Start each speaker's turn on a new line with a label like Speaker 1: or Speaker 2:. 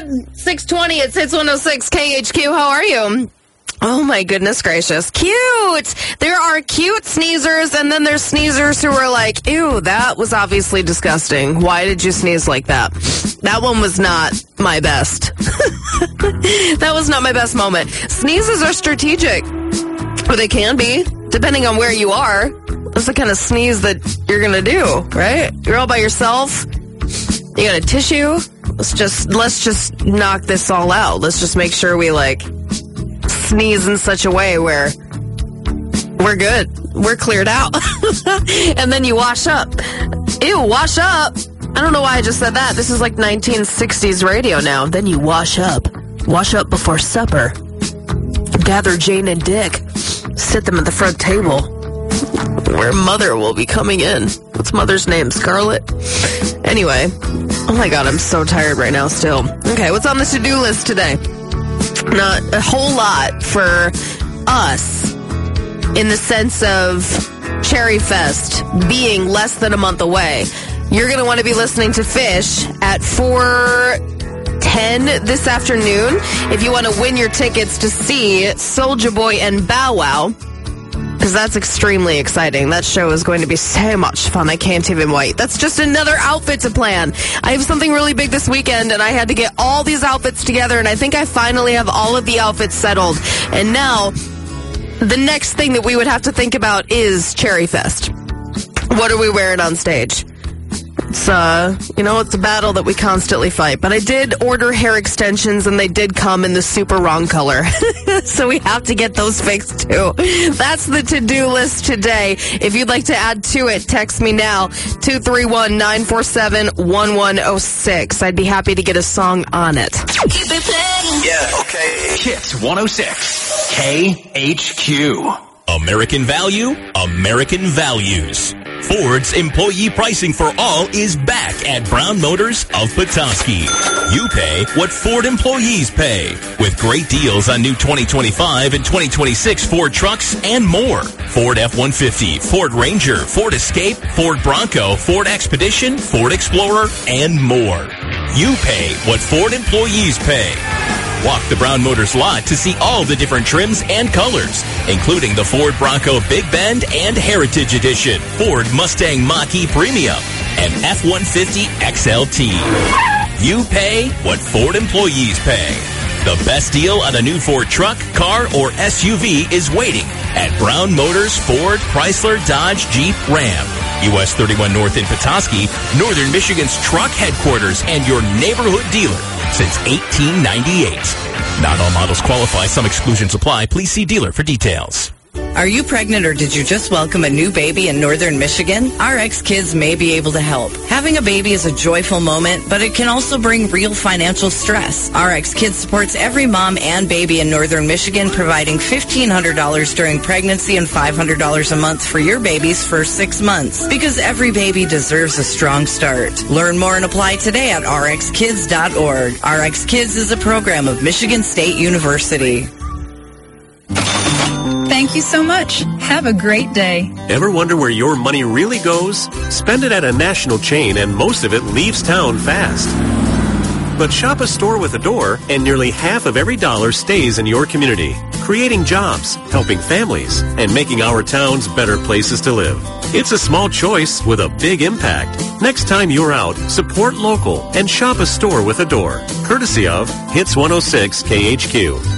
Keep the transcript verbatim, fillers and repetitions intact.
Speaker 1: six twenty, it's Hits one oh six K H Q. How are you? Oh my goodness gracious. Cute! There are cute sneezers, and then there's sneezers who are like, ew, that was obviously disgusting. Why did you sneeze like that? That one was not my best. That was not my best moment. Sneezes are strategic. Or they can be, depending on where you are. That's the kind of sneeze that you're going to do, right? You're all by yourself. You got a tissue. Let's just, let's just knock this all out. Let's just make sure we, like, sneeze in such a way where we're good. We're cleared out. And then you wash up. Ew, wash up. I don't know why I just said that. This is like nineteen sixties radio now. Then you wash up. Wash up before supper. Gather Jane and Dick. Sit them at the front table where Mother will be coming in. What's Mother's name? Scarlett? Anyway. Oh my God, I'm so tired right now still. Okay, what's on the to-do list today? Not a whole lot for us in the sense of Cherry Fest being less than a month away. You're going to want to be listening to Fish at four ten this afternoon if you want to win your tickets to see Soulja Boy and Bow Wow, because that's extremely exciting. That show is going to be so much fun. I can't even wait. That's just another outfit to plan. I have something really big this weekend, and I had to get all these outfits together, and I think I finally have all of the outfits settled. And now, the next thing that we would have to think about is Cherry Fest. What are we wearing on stage? It's, uh, you know, it's a battle that we constantly fight. But I did order hair extensions, and they did come in the super wrong color. So we have to get those fixed, too. That's the to-do list today. If you'd like to add to it, text me now, two three one, nine four seven, one one zero six. I'd be happy to get a song on it.
Speaker 2: Keep it playing.
Speaker 3: Yeah, okay.
Speaker 4: Hits one oh six K H Q.
Speaker 5: American value, American values. Ford's employee pricing for all is back at Brown Motors of Petoskey. You pay what Ford employees pay, with great deals on new twenty twenty-five and twenty twenty-six Ford trucks and more. Ford F one fifty, Ford Ranger, Ford Escape, Ford Bronco, Ford Expedition, Ford Explorer, and more. You pay what Ford employees pay. Walk the Brown Motors lot to see all the different trims and colors, including the Ford Bronco Big Bend and Heritage Edition, Ford Mustang Mach-E Premium, and F one fifty X L T. You pay what Ford employees pay. The best deal on a new Ford truck, car, or S U V is waiting at Brown Motors Ford, Chrysler, Dodge, Jeep, Ram. U S thirty-one North in Petoskey, Northern Michigan's truck headquarters and your neighborhood dealer since eighteen ninety-eight. Not all models qualify. Some exclusions apply. Please see dealer for details.
Speaker 6: Are you pregnant or did you just welcome a new baby in Northern Michigan? R X Kids may be able to help. Having a baby is a joyful moment, but it can also bring real financial stress. R X Kids supports every mom and baby in Northern Michigan, providing fifteen hundred dollars during pregnancy and five hundred dollars a month for your baby's first six months. Because every baby deserves a strong start. Learn more and apply today at r x kids dot org. R X Kids is a program of Michigan State University.
Speaker 7: Thank you so much. Have a great day.
Speaker 8: Ever wonder where your money really goes? Spend it at a national chain and most of it leaves town fast. But shop a store with a door and nearly half of every dollar stays in your community, creating jobs, helping families, and making our towns better places to live. It's a small choice with a big impact. Next time you're out, support local and shop a store with a door. Courtesy of Hits one oh six K H Q.